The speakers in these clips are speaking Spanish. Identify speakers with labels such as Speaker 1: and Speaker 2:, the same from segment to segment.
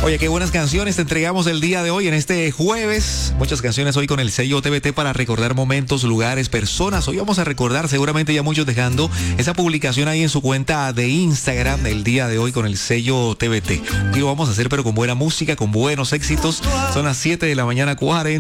Speaker 1: Oye, qué buenas canciones te entregamos el día de hoy en este jueves. Muchas canciones hoy con el sello TBT para recordar momentos, lugares, personas. Hoy vamos a recordar, seguramente ya muchos dejando esa publicación ahí en su cuenta de Instagram el día de hoy con el sello TBT. Y lo vamos a hacer pero con buena música, con buenos éxitos. Son las 7 de la mañana,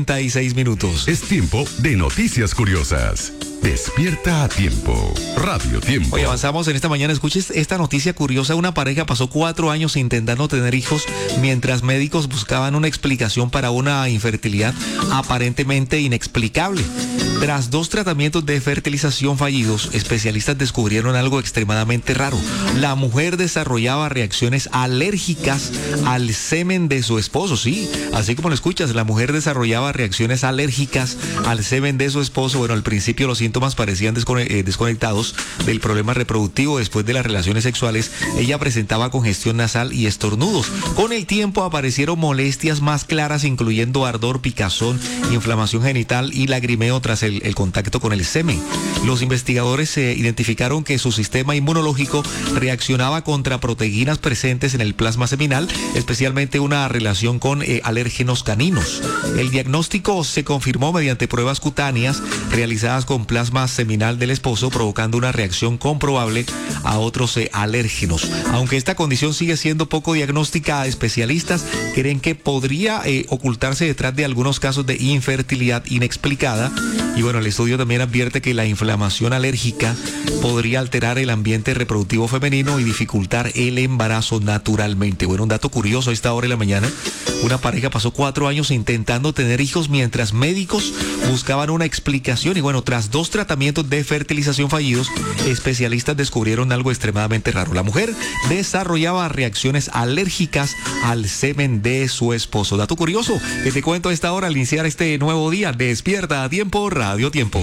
Speaker 1: 46 minutos.
Speaker 2: Es tiempo de noticias curiosas. Despierta a tiempo. Radio Tiempo.
Speaker 1: Hoy avanzamos en esta mañana. Escuches esta noticia curiosa. Una pareja pasó 4 años intentando tener hijos mientras médicos buscaban una explicación para una infertilidad aparentemente inexplicable. Tras 2 tratamientos de fertilización fallidos, especialistas descubrieron algo extremadamente raro. La mujer desarrollaba reacciones alérgicas al semen de su esposo. Sí, así como lo escuchas, la mujer desarrollaba reacciones alérgicas al semen de su esposo. Bueno, al principio los síntomas parecían desconectados del problema reproductivo. Después de las relaciones sexuales, ella presentaba congestión nasal y estornudos. Con el tiempo aparecieron molestias más claras, incluyendo ardor, picazón, inflamación genital y lagrimeo tras el contacto con el semen. Los investigadores identificaron que su sistema inmunológico reaccionaba contra proteínas presentes en el plasma seminal, especialmente una relación con alérgenos caninos. El diagnóstico se confirmó mediante pruebas cutáneas realizadas con plasma seminal del esposo, provocando una reacción comprobable a otros alérgenos. Aunque esta condición sigue siendo poco diagnóstica, especialistas creen que podría ocultarse detrás de algunos casos de infertilidad inexplicada. Y bueno, el estudio también advierte que la inflamación alérgica podría alterar el ambiente reproductivo femenino y dificultar el embarazo naturalmente. Bueno, un dato curioso a esta hora de la mañana. Una pareja pasó 4 años intentando tener hijos mientras médicos buscaban una explicación. Y bueno, tras 2 tratamientos de fertilización fallidos, especialistas descubrieron algo extremadamente raro. La mujer desarrollaba reacciones alérgicas al semen de su esposo. Dato curioso que te cuento a esta hora al iniciar este nuevo día. Despierta a tiempo, Radio Tiempo.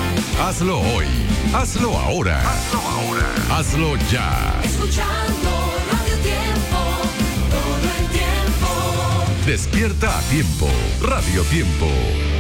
Speaker 2: Hazlo hoy. Hazlo ahora. Hazlo ahora. Hazlo ya.
Speaker 3: Escuchando Radio Tiempo, todo el tiempo.
Speaker 2: Despierta a tiempo. Radio Tiempo.